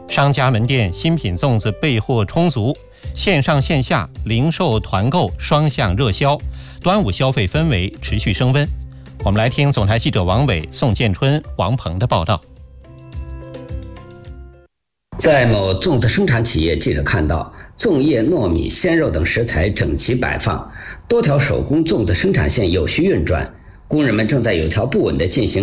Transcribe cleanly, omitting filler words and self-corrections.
商家门店新品粽子备货充足，线上线下零售团购双向热销，端午消费氛围持续升温。我们来听总台记者王伟、宋建春、王鹏的报道。 在某粽子生产企业，记者看到粽叶、糯米、鲜肉等食材整齐摆放，多条手工粽子生产线有序运转，工人们正在有条不紊地进行